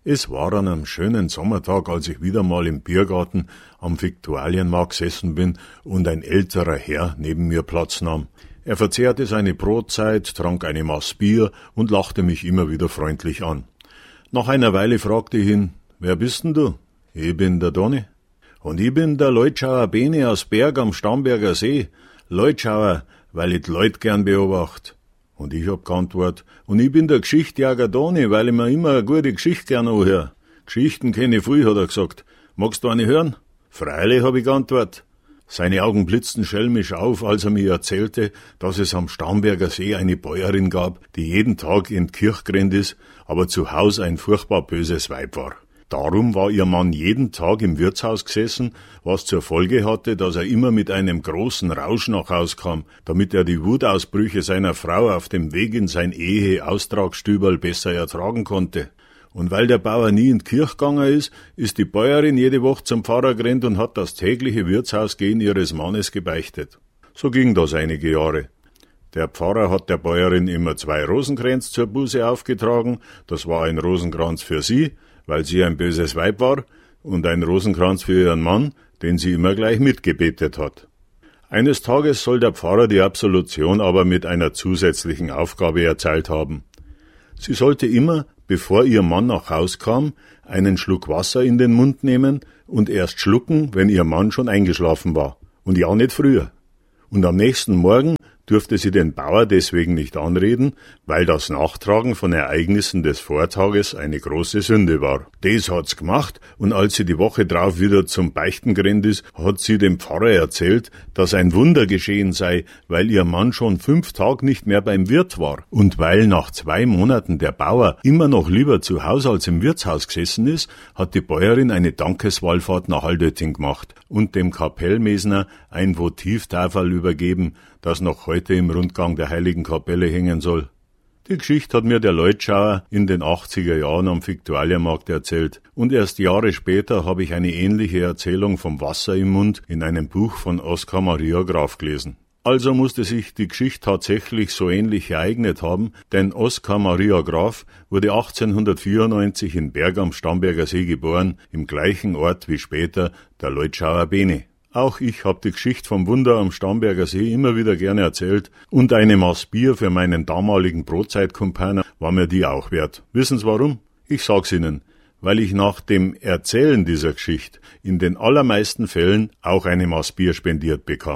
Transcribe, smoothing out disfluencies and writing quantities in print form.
Es war an einem schönen Sommertag, als ich wieder mal im Biergarten am Viktualienmarkt gesessen bin und ein älterer Herr neben mir Platz nahm. Er verzehrte seine Brotzeit, trank eine Maß Bier und lachte mich immer wieder freundlich an. Nach einer Weile fragte ich ihn, »Wer bist denn du?« »Ich bin der Doni.« »Und ich bin der Leutschauer Bene aus Berg am Starnberger See. Leutschauer, weil ich die Leut gern beobachte.« Und ich hab geantwortet, und ich bin der Geschichtjager Doni, weil ich mir immer eine gute Geschichte gern anhöre. Geschichten kenne ich viel, hat er gesagt. Magst du eine hören? Freilich, hab ich geantwortet. Seine Augen blitzten schelmisch auf, als er mir erzählte, dass es am Starnberger See eine Bäuerin gab, die jeden Tag in die Kirche gerannt ist, aber zu Haus ein furchtbar böses Weib war. Darum war ihr Mann jeden Tag im Wirtshaus gesessen, was zur Folge hatte, dass er immer mit einem großen Rausch nach Haus kam, damit er die Wutausbrüche seiner Frau auf dem Weg in sein Ehe-Austragsstüberl besser ertragen konnte. Und weil der Bauer nie in die Kirche gegangen ist, ist die Bäuerin jede Woche zum Pfarrer gerannt und hat das tägliche Wirtshausgehen ihres Mannes gebeichtet. So ging das einige Jahre. Der Pfarrer hat der Bäuerin immer 2 Rosenkränze zur Buße aufgetragen, das war ein Rosenkranz für sie, weil sie ein böses Weib war, und ein Rosenkranz für ihren Mann, den sie immer gleich mitgebetet hat. Eines Tages soll der Pfarrer die Absolution aber mit einer zusätzlichen Aufgabe erteilt haben. Sie sollte immer, bevor ihr Mann nach Haus kam, einen Schluck Wasser in den Mund nehmen und erst schlucken, wenn ihr Mann schon eingeschlafen war, und ja nicht früher. Und am nächsten Morgen durfte sie den Bauer deswegen nicht anreden, weil das Nachtragen von Ereignissen des Vortages eine große Sünde war. Das hat's gemacht, und als sie die Woche drauf wieder zum Beichten gerannt ist, hat sie dem Pfarrer erzählt, dass ein Wunder geschehen sei, weil ihr Mann schon 5 Tage nicht mehr beim Wirt war. Und weil nach 2 Monaten der Bauer immer noch lieber zu Hause als im Wirtshaus gesessen ist, hat die Bäuerin eine Dankeswallfahrt nach Altötting gemacht und dem Kapellmesner ein Votivtaferl übergeben, das noch heute im Rundgang der Heiligen Kapelle hängen soll. Die Geschichte hat mir der Leutschauer in den 80er Jahren am Viktualienmarkt erzählt, und erst Jahre später habe ich eine ähnliche Erzählung vom Wasser im Mund in einem Buch von Oskar Maria Graf gelesen. Also musste sich die Geschichte tatsächlich so ähnlich ereignet haben, denn Oskar Maria Graf wurde 1894 in Berg am Starnberger See geboren, im gleichen Ort wie später der Leutschauer Bene. Auch ich habe die Geschichte vom Wunder am Starnberger See immer wieder gerne erzählt, und eine Maß Bier für meinen damaligen Brotzeitkumpaner war mir die auch wert. Wissen Sie warum? Ich sag's Ihnen, weil ich nach dem Erzählen dieser Geschichte in den allermeisten Fällen auch eine Maß Bier spendiert bekam.